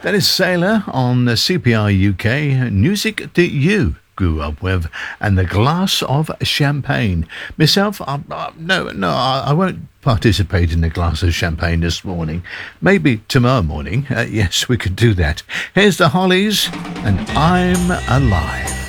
That is Sailor on the CPR UK, music that you grew up with, and the glass of champagne. Myself, I won't participate in a glass of champagne this morning. Maybe tomorrow morning. Yes, we could do that. Here's the Hollies, and I'm alive.